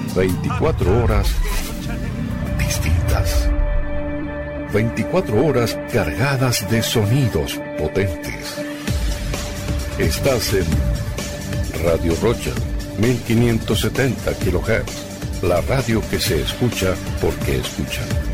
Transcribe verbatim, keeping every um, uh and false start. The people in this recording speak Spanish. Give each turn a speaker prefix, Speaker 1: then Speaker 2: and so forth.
Speaker 1: veinticuatro horas distintas. veinticuatro horas cargadas de sonidos potentes. Estás en Radio Rocha, mil quinientos setenta kilohertz, la radio que se escucha porque escucha.